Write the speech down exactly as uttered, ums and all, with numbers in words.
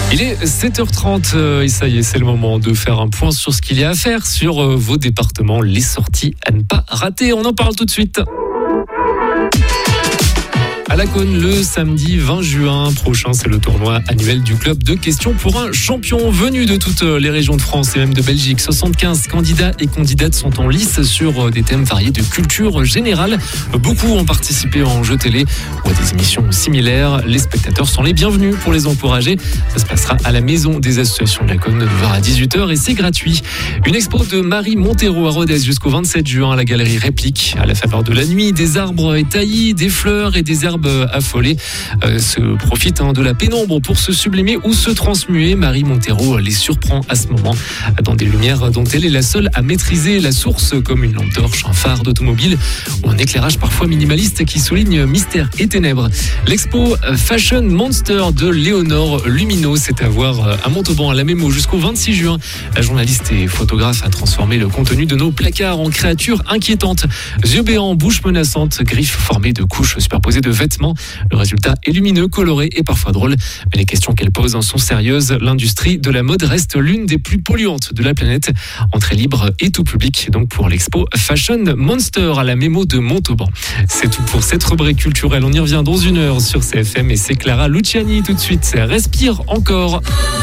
Il est sept heures trente et ça y est, c'est le moment de faire un point sur ce qu'il y a à faire sur vos départements, les sorties à ne pas rater. On en parle tout de suite. À la Cône, le samedi vingt juin prochain, c'est le tournoi annuel du club de questions pour un champion venu de toutes les régions de France et même de Belgique. soixante-quinze candidats et candidates sont en lice sur des thèmes variés de culture générale. Beaucoup ont participé en jeu télé ou à des émissions similaires. Les spectateurs sont les bienvenus pour les encourager. Ça se passera à la maison des associations de la Cône de neuf heures à dix-huit heures et c'est gratuit. Une expo de Marie Montero à Rodez jusqu'au vingt-sept juin à la galerie Réplique. À la faveur de la nuit, des arbres étaillis, des fleurs et des herbes affolées euh, se profitent hein, de la pénombre pour se sublimer ou se transmuer. Marie Montero les surprend à ce moment dans des lumières dont elle est la seule à maîtriser la source, comme une lampe torche, un phare d'automobile ou un éclairage parfois minimaliste qui souligne mystère et ténèbres. L'expo Fashion Monster de Léonore Lumino, c'est à voir à Montauban à la Mémo jusqu'au vingt-six juin. La journaliste et photographe a transformé le contenu de nos placards en créatures inquiétantes. Yeux béants, bouche menaçante, griffes formées de couches superposées de vêtements. Le résultat est lumineux, coloré et parfois drôle. Mais les questions qu'elle pose sont sérieuses. L'industrie de la mode reste l'une des plus polluantes de la planète. Entrée libre et tout public donc pour l'expo Fashion Monster à la Mémo de Montauban. C'est tout pour cette rubrique culturelle. On y revient dans une heure sur C F M et c'est Clara Luciani tout de suite. Respire encore.